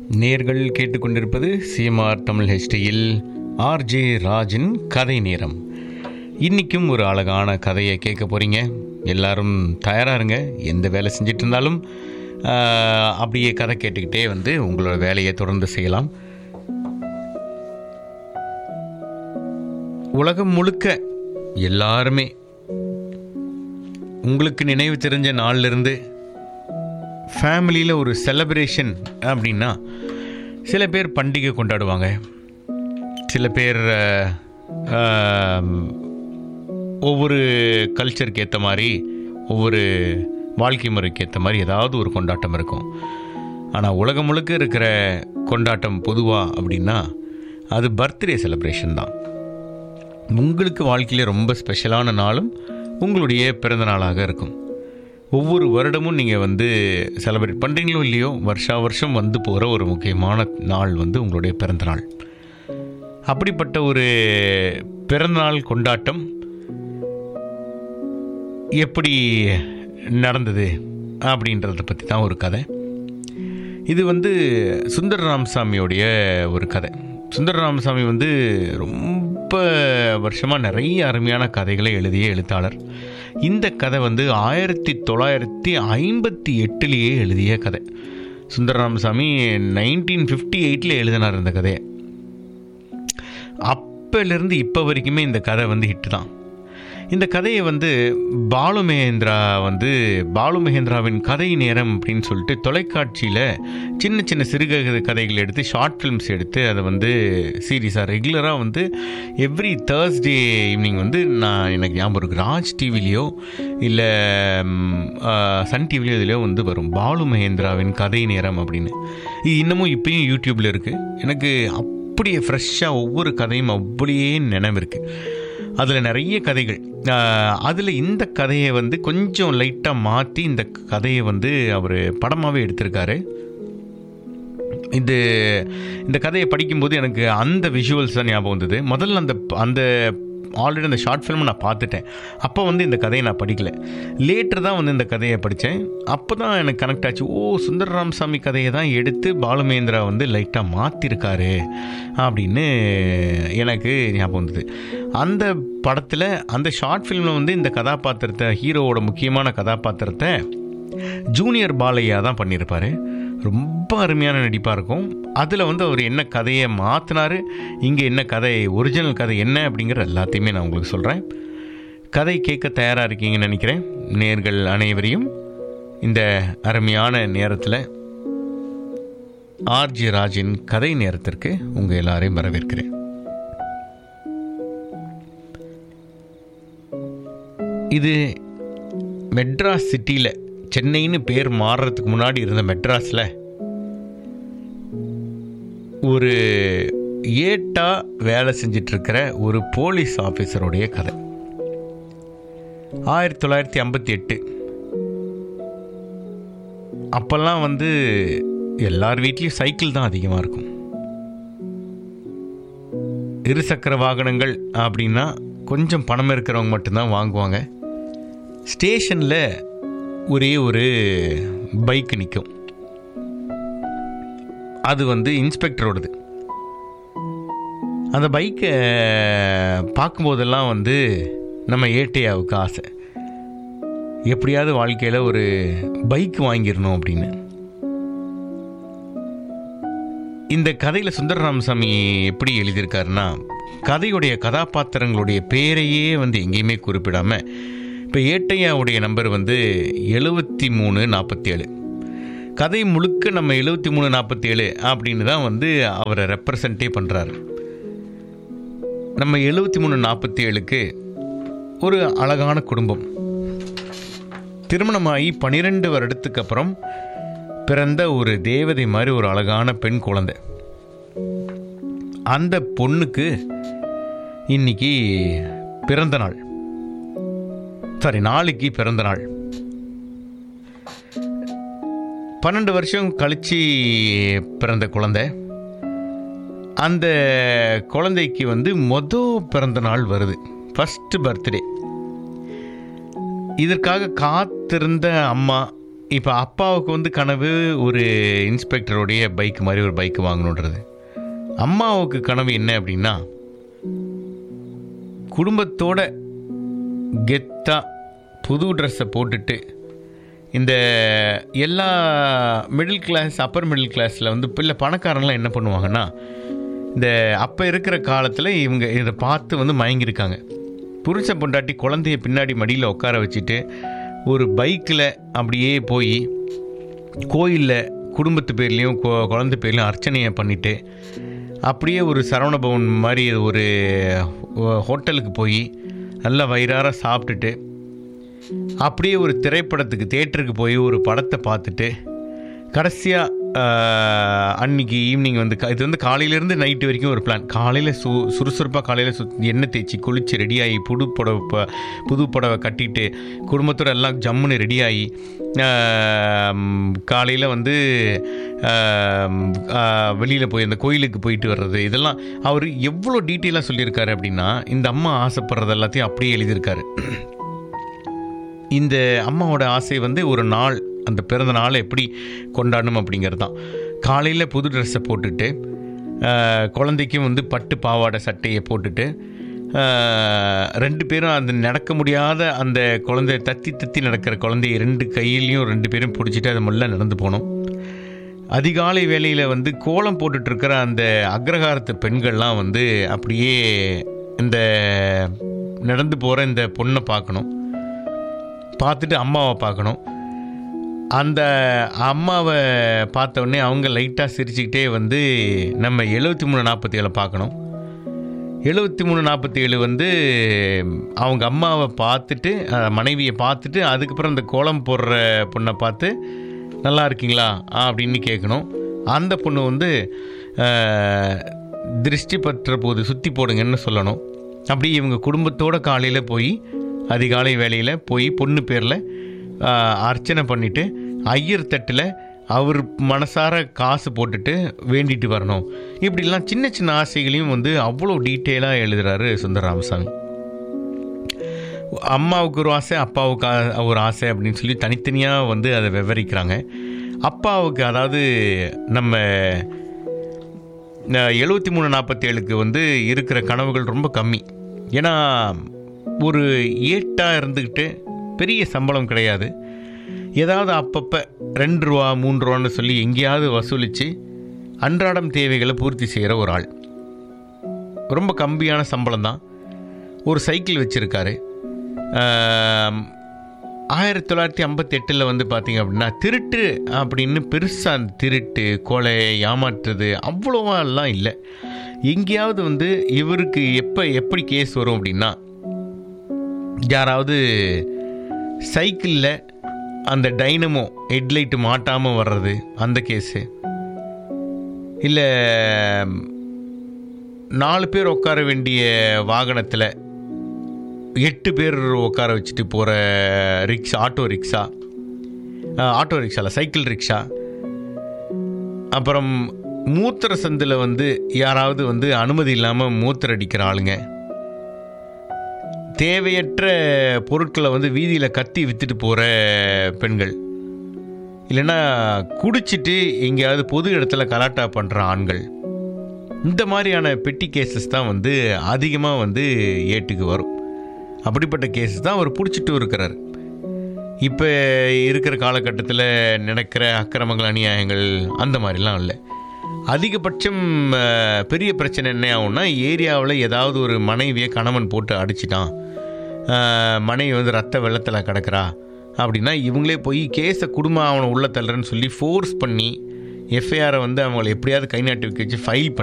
நேர்கள் கேட்டுக்கொண்டிருப்பது CMR Tamil ஹெச்டியில் RJ ராஜின் கதை நேரம். இன்றைக்கும் ஒரு அழகான கதையை கேட்க போகிறீங்க. எல்லாரும் தயாராக இருங்க. எந்த வேலை செஞ்சிட்டு இருந்தாலும் அப்படியே கதை கேட்டுக்கிட்டே உங்களோட வேலையை தொடர்ந்து செய்யலாம். உலகம் முழுக்க எல்லாருமே உங்களுக்கு நினைவு தெரிஞ்ச நாளிலிருந்து ஃபேமிலியில் ஒரு செலிப்ரேஷன் அப்படின்னா சில பேர் பண்டிகை கொண்டாடுவாங்க, சில பேர் ஒவ்வொரு கல்ச்சருக்கு ஏற்ற மாதிரி ஒவ்வொரு வாழ்க்கை முறைக்கு ஏற்ற மாதிரி ஏதாவது ஒரு கொண்டாட்டம் இருக்கும். ஆனால் உலகம் முழுக்க இருக்கிற கொண்டாட்டம் பொதுவாக அப்படின்னா அது பர்த்டே செலிப்ரேஷன் தான். உங்களுக்கு வாழ்க்கையில் ரொம்ப ஸ்பெஷலான நாளும் உங்களுடைய பிறந்த நாளாக இருக்கும். ஒவ்வொரு வருடமும் நீங்கள் செலிப்ரேட் பண்ணுறீங்களோ இல்லையோ, வருஷா வருஷம் போகிற ஒரு முக்கியமான நாள் உங்களுடைய பிறந்தநாள். அப்படிப்பட்ட ஒரு பிறந்தநாள் கொண்டாட்டம் எப்படி நடந்தது அப்படின்றத பற்றி தான் ஒரு கதை. இது சுந்தர ராமசாமியோடைய ஒரு கதை. சுந்தர ராமசாமி ரொம்ப வருஷமாக நிறைய அருமையான கதைகளை எழுதிய எழுத்தாளர். இந்த கதை 1958 எழுதிய கதை. சுந்தர ராமசாமி 1958 எழுதினார் இந்த கதையை. அப்போலேருந்து இப்போ வரைக்குமே இந்த கதை ஹிட்டு தான். இந்த கதையை பாலு மகேந்திராவின் கதை நேரம் அப்படின்னு சொல்லிட்டு தொலைக்காட்சியில் சின்ன சின்ன சிறுகதை கதைகள் எடுத்து ஷார்ட் ஃபிலிம்ஸ் எடுத்து அதை சீரியஸாக ரெகுலராக எவ்ரி தேர்ஸ்டே ஈவினிங் நான் எனக்கு ஞாபகம் இருக்குது, ராஜ் டிவிலையோ இல்லை சன் டிவிலையோ இதுலையோ வரும் பாலு மகேந்திராவின் கதை நேரம் அப்படின்னு. இது இன்னமும் இப்பயும் யூடியூப்பில் இருக்குது. எனக்கு அப்படியே ஃப்ரெஷ்ஷாக ஒவ்வொரு கதையும் அப்படியே நினைவு இருக்குது. அதில் நிறைய கதைகள். அதில் இந்த கதையை கொஞ்சம் லைட்டாக மாற்றி இந்த கதையை அவர் படமாகவே எடுத்திருக்காரு. இந்த கதையை படிக்கும்போது எனக்கு அந்த விஷுவல்ஸ் தான் ஞாபகம் வந்தது. முதல்ல அந்த ஆல்ரெடி அந்த ஷார்ட் ஃபிலிமை நான் பார்த்துட்டேன். அப்போ இந்த கதையை நான் படிக்கலை. லேட்டர் தான் இந்த கதையை படித்தேன். அப்போ தான் எனக்கு கனெக்ட் ஆச்சு. சுந்தர ராமசாமி கதையை தான் எடுத்து பாலுமகேந்திரா லைட்டாக மாற்றிருக்காரு அப்படின்னு எனக்கு ஞாபகம் வந்தது. அந்த படத்தில் அந்த ஷார்ட் ஃபிலிமில் இந்த கதாபாத்திரத்தை, ஹீரோவோட முக்கியமான கதாபாத்திரத்தை ஜூனியர் பாலையா தான் பண்ணியிருப்பார். ரொம்ப அருமையான நடிப்பாக இருக்கும். அதில் அவர் என்ன கதையை மாற்றினார், இங்கே என்ன கதை, ஒரிஜினல் கதை என்ன அப்படிங்கிற எல்லாத்தையுமே நான் உங்களுக்கு சொல்கிறேன். கதை கேட்க தயாராக இருக்கீங்கன்னு நினைக்கிறேன். நேர்கள் அனைவரையும் இந்த அருமையான நேரத்தில் ஆர்ஜி ராஜின் கதை நேரத்திற்கு உங்கள் எல்லாரையும் வரவேற்கிறேன். இது மெட்ராஸ் சிட்டியில், சென்னைன்னு பேர் மாறுறதுக்கு முன்னாடி இருந்த மெட்ராஸில் ஒரு ஏட்டா வேலை செஞ்சிட்ருக்கிற ஒரு போலீஸ் ஆஃபீஸருடைய கதை. 1958 அப்போல்லாம் எல்லார் வீட்லேயும் சைக்கிள் தான் அதிகமாக இருக்கும். இருசக்கர வாகனங்கள் அப்படின்னா கொஞ்சம் பணம் இருக்கிறவங்க மட்டும்தான் வாங்குவாங்க. ஸ்டேஷனில் ஒரே ஒரு பைக்கு நிற்கும். அது இன்ஸ்பெக்டரோடது. அந்த பைக்கை பார்க்கும்போதெல்லாம் நம்ம ஏட்டையாவுக்கு ஆசை, எப்படியாவது வாழ்க்கையில் ஒரு பைக் வாங்கிடணும் அப்படின்னு. இந்த கதையில் சுந்தர ராமசாமி எப்படி எழுதியிருக்காருன்னா, கதையுடைய கதாபாத்திரங்களுடைய பேரையே எங்கேயுமே குறிப்பிடாமல், இப்போ ஏட்டையாவுடைய நம்பர் 7347. கதை முழுக்க நம்ம 7347 அப்படின்னு தான் அவரை ரெப்ரசன்டே பண்ணுறாரு. நம்ம 7347க்கு ஒரு அழகான குடும்பம். திருமணமாகி 12 வருடத்துக்கு அப்புறம் பிறந்த ஒரு தேவதை மாதிரி ஒரு அழகான பெண் குழந்தை. அந்த பொண்ணுக்கு இன்னைக்கு பிறந்த நாள். நாளைக்கு பிறந்த நாள். 12 வருஷம் கழிச்சு பிறந்த குழந்தை. அந்த குழந்தைக்கு பிறந்த நாள் வருது, ஃபஸ்ட்டு பர்த்டே. இதற்காக காத்திருந்த அம்மா இப்போ அப்பாவுக்கு வந்து கனவு ஒரு இன்ஸ்பெக்டருடைய பைக் மாதிரி ஒரு பைக் வாங்கணுன்றது. அம்மாவுக்கு கனவு என்ன அப்படின்னா, குடும்பத்தோட கெத்தாக புது ட்ரெஸ்ஸை போட்டுட்டு, இந்த எல்லா மிடில் கிளாஸ் அப்பர் மிடில் கிளாஸில் வந்து பிள்ளை பணக்காரங்களாம் என்ன பண்ணுவாங்கன்னா, இந்த அப்போ இருக்கிற காலத்தில் இவங்க இதை பார்த்து வந்து மயங்கியிருக்காங்க. புருஷ பொண்டாட்டி குழந்தைய பின்னாடி மடியில் உட்கார வச்சுட்டு ஒரு பைக்கில் அப்படியே போய் கோயிலில் குடும்பத்து பேர்லேயும் குழந்தை பேர்லேயும் அர்ச்சனையை பண்ணிவிட்டு, அப்படியே ஒரு சரவணபவன் மாதிரி ஒரு ஹோட்டலுக்கு போய் நல்லா வயிறார சாப்பிட்டுட்டு, அப்படியே ஒரு திரைப்படத்துக்கு தேட்டருக்கு போய் ஒரு படத்தை பார்த்துட்டு, கடைசியாக அன்றைக்கி ஈவினிங் வந்து இது வந்து காலையிலேருந்து நைட்டு வரைக்கும் ஒரு பிளான். காலையில் சுறுசுறுப்பாக காலையில் எண்ணெய் தேய்ச்சி குளித்து ரெடியாகி புது புடவை கட்டிட்டு குடும்பத்தோடு எல்லாம் ஜம்முன்னு ரெடியாகி காலையில் வந்து வெளியில் போய் அந்த கோயிலுக்கு போயிட்டு வர்றது, இதெல்லாம் அவர் எவ்வளோ டீட்டெயிலாக சொல்லியிருக்காரு அப்படின்னா, இந்த அம்மா ஆசைப்படுறது எல்லாத்தையும் அப்படியே எழுதியிருக்காரு. இந்த அம்மாவோட ஆசை வந்து ஒரு நாள், அந்த பிறந்த நாளை எப்படி கொண்டாடணும் அப்படிங்கிறது தான். காலையில் புது ட்ரெஸ்ஸை போட்டுட்டு, குழந்தைக்கும் வந்து பட்டு பாவாடை சட்டையை போட்டுட்டு, 2 பேரும் அந்த நடக்க முடியாத அந்த குழந்தைய தத்தி நடக்கிற குழந்தைய 2 கையிலையும் 2 பேரும் பிடிச்சிட்டு அது முள்ள நடந்து போகணும். அதிகாலை வேளையில் வந்து கோலம் போட்டுட்ருக்கிற அந்த அக்ரஹாரத்து பெண்கள்லாம் வந்து அப்படியே இந்த நடந்து போகிற இந்த பொண்ணை பார்த்துட்டு அம்மாவை பார்க்கணும். அந்த அம்மாவை பார்த்த உடனே அவங்க லைட்டாக சிரிச்சுக்கிட்டே வந்து நம்ம 73-47 பார்க்கணும். 73-47 வந்து அவங்க அம்மாவை பார்த்துட்டு, மனைவியை பார்த்துட்டு, அதுக்கப்புறம் அந்த கோலம் போடுற பொண்ணை பார்த்து நல்லா இருக்கீங்களா அப்படின்னு கேட்கணும். அந்த பொண்ணு வந்து திருஷ்டி பற்ற போது சுற்றி போடுங்கன்னு சொல்லணும். அப்படி இவங்க குடும்பத்தோடு காலையில் போய் அதிகாலை வேளையில் போய் பொண்ணு பேரில் அர்ச்சனை பண்ணிவிட்டு ஐயர் தட்டில் அவர் மனசார காசு போட்டுட்டு வேண்டிட்டு வரணும். இப்படிலாம் சின்ன சின்ன ஆசைகளையும் வந்து அவ்வளோ டீட்டெயிலாக எழுதுகிறாரு சுந்தர ராமசாமி. அம்மாவுக்கு ஒரு ஆசை, அப்பாவுக்கு ஒரு ஆசை அப்படின்னு சொல்லி தனித்தனியாக வந்து அதை விவரிக்கிறாங்க. அப்பாவுக்கு, அதாவது நம்ம 73-47க்கு வந்து இருக்கிற கனவுகள் ரொம்ப கம்மி. ஏன்னா ஒரு ஏட்டாக இருந்துக்கிட்டு பெரிய சம்பளம் கிடையாது. ஏதாவது அப்பப்போ 2 ரூபா 3 ரூபான்னு சொல்லி எங்கேயாவது வசூலித்து அன்றாடம் தேவைகளை பூர்த்தி செய்கிற ஒரு ஆள். ரொம்ப கம்மியான சம்பளம் தான். ஒரு சைக்கிள் வச்சுருக்காரு. 1958 வந்து பார்த்திங்க அப்படின்னா திருட்டு அப்படின்னு பெருசாக அந்த திருட்டு கொலை ஏமாற்றுறது அவ்வளோவா எல்லாம் இல்லை. எங்கேயாவது வந்து இவருக்கு எப்படி கேஸ் வரும் அப்படின்னா, யாராவது சைக்கிளில் அந்த டைனமோ ஹெட்லைட்டு மாட்டாமல் வர்றது அந்த கேஸு, இல்லை 4 பேர் உட்கார வேண்டிய வாகனத்தில் 8 பேர் உட்கார வச்சுட்டு போகிற ரிக்ஷா, ஆட்டோ ரிக்ஷாவில் சைக்கிள் ரிக்ஷா. அப்புறம் மூத்திர சந்தில் வந்து யாராவது வந்து அனுமதி இல்லாமல் மூத்திர அடிக்கிற ஆளுங்க, தேவையற்ற பொருட்களை வந்து வீதியில் கத்தி விற்றுட்டு போகிற பெண்கள், இல்லைன்னா குடிச்சிட்டு எங்கேயாவது பொது இடத்துல கலாட்டா பண்ணுற ஆண்கள், இந்த மாதிரியான பெட்டி கேசஸ் தான் வந்து அதிகமாக வந்து ஏட்டுக்கு வரும். அப்படிப்பட்ட கேஸஸ் தான் அவர் பிடிச்சிட்டு இருக்கிறார். இப்போ இருக்கிற காலகட்டத்தில் நடக்கிற அக்கிரமங்கள், அநியாயங்கள் அந்த மாதிரிலாம் இல்லை. அதிகபட்சம் பெரிய பிரச்சனை என்ன ஆகும்னா, ஏரியாவில் ஏதாவது ஒரு மனைவியை கணவன் போட்டு அடிச்சிட்டான், மனைவி வந்து ரத்த வெள்ளத்தில் கிடக்கிறா அப்படின்னா இவங்களே போய் கேஸை குடும்பம் அவனை உள்ள தள்ளுறேன்னு சொல்லி ஃபோர்ஸ் பண்ணி எஃப்ஐஆரை வந்து அவங்களை எப்படியாவது கை நாட்டி வச்சு ஃபைல்